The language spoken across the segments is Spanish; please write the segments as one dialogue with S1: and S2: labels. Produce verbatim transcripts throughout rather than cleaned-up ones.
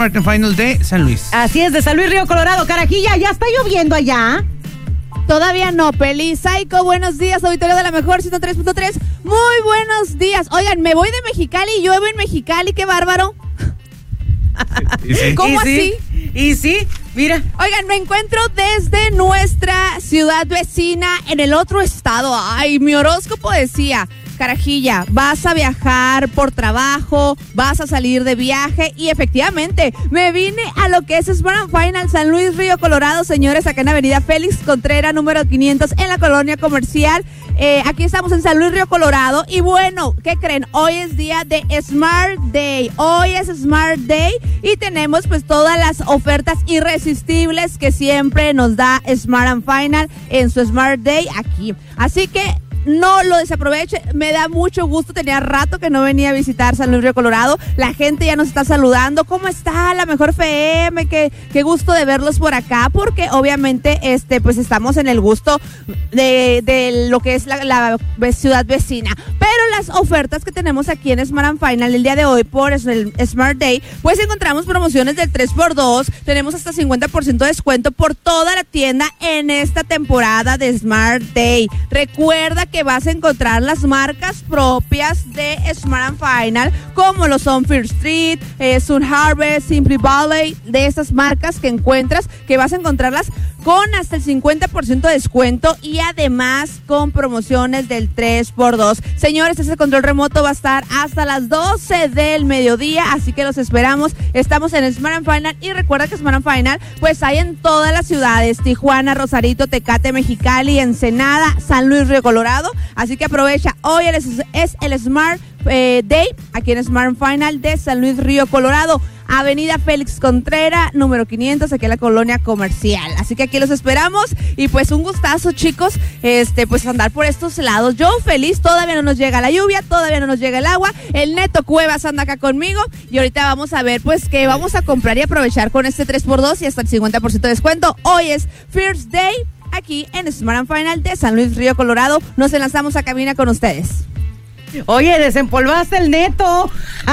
S1: Martin Final de San Luis.
S2: Así es, de San Luis Río Colorado. Carajilla, ¿ya está lloviendo allá?
S3: Todavía no, Peli. Psycho, buenos días, auditorio de la mejor ciento tres punto tres. Muy buenos días. Oigan, me voy de Mexicali y llueve en Mexicali, qué bárbaro.
S1: ¿Y sí?
S3: ¿Cómo
S2: ¿Y
S3: así?
S2: Sí? Y sí, mira.
S3: Oigan, me encuentro desde nuestra ciudad vecina en el otro estado. Ay, mi horóscopo decía: Carajilla, vas a viajar por trabajo, vas a salir de viaje, y efectivamente me vine a lo que es Smart and Final San Luis Río Colorado, señores, acá en Avenida Félix Contreras, número quinientos, en la colonia comercial. Eh, aquí estamos en San Luis Río Colorado, y bueno, ¿qué creen? Hoy es día de Smart Day, hoy es Smart Day, y tenemos pues todas las ofertas irresistibles que siempre nos da Smart and Final en su Smart Day aquí. Así que no lo desaproveche, me da mucho gusto, tenía rato que no venía a visitar San Luis Río Colorado, la gente ya nos está saludando, ¿cómo está la mejor F M? Qué, qué gusto de verlos por acá, porque obviamente este pues estamos en el gusto de, de lo que es la, la ciudad vecina, pero las ofertas que tenemos aquí en Smart and Final el día de hoy por el Smart Day, pues encontramos promociones del tres por dos, tenemos hasta cincuenta por ciento de descuento por toda la tienda en esta temporada de Smart Day. Recuerda que vas a encontrar las marcas propias de Smart and Final, como lo son First Street, eh, Sun Harvest, Simply Valley, de esas marcas que encuentras, que vas a encontrarlas con hasta el cincuenta por ciento de descuento, y además con promociones del tres por dos. Señores, ese control remoto va a estar hasta las doce del mediodía, así que los esperamos. Estamos en Smart and Final, y recuerda que Smart and Final pues hay en todas las ciudades: Tijuana, Rosarito, Tecate, Mexicali, Ensenada, San Luis Río Colorado. Así que aprovecha, hoy es, es el Smart eh, Day aquí en Smart and Final de San Luis Río Colorado, Avenida Félix Contreras, número quinientos, aquí en la colonia comercial. Así que aquí los esperamos, y pues un gustazo, chicos, este pues andar por estos lados. Yo feliz, todavía no nos llega la lluvia, todavía no nos llega el agua. El Neto Cuevas anda acá conmigo, y ahorita vamos a ver pues qué vamos a comprar y aprovechar con este tres por dos y hasta el cincuenta por ciento de descuento. Hoy es First Day aquí en Smart and Final de San Luis Río Colorado. Nos enlazamos a cabina con ustedes.
S2: Oye, desempolvaste el Neto.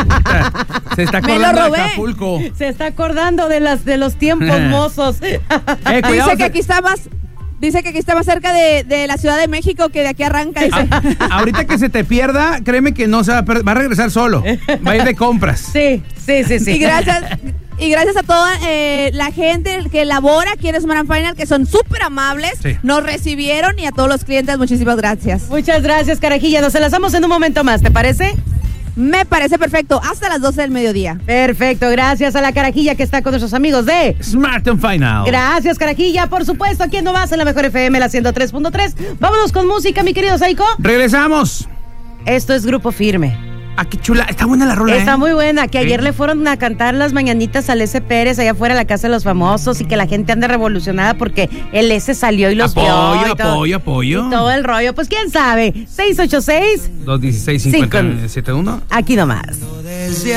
S1: Se está
S3: Me
S1: acordando
S3: lo
S1: de
S3: robé.
S1: Acapulco.
S2: Se está acordando de las de los tiempos mozos.
S1: Eh, cuidado,
S3: Dice que
S1: se-
S3: aquí está más, dice que aquí está más cerca de, de la Ciudad de México, que de aquí arranca. Dice.
S1: A- ahorita que se te pierda, créeme que no se va a perder, va a regresar solo. Va a ir de compras.
S2: Sí, sí, sí, sí.
S3: Y gracias, y gracias a toda eh, la gente que labora aquí en Smart and Final, que son súper amables,
S1: Sí.
S3: nos recibieron, y a todos los clientes, muchísimas gracias.
S2: Muchas gracias, Carajilla. Nos enlazamos en un momento más, ¿te parece?
S3: Me parece perfecto, hasta las doce del mediodía.
S2: Perfecto, gracias a la Carajilla que está con nuestros amigos de...
S1: Smart and Final.
S2: Gracias, Carajilla, por supuesto, aquí en Nomás en la mejor F M, la ciento tres punto tres. Vámonos con música, mi querido Psycho.
S1: Regresamos.
S2: Esto es Grupo Firme.
S1: Ah, qué chula. Está buena la rola,
S2: Está
S1: ¿eh?
S2: muy buena, que
S1: Sí.
S2: ayer le fueron a cantar las mañanitas al S. Pérez allá afuera de la Casa de los Famosos, y que la gente anda revolucionada porque el S salió y los
S1: Apoyo,
S2: vio. y todo-
S1: apoyo, apoyo.
S2: Y todo el rollo. Pues quién sabe. seis ocho seis,
S1: dos dieciséis cincuenta setenta y uno.
S2: aquí nomás.
S4: Desde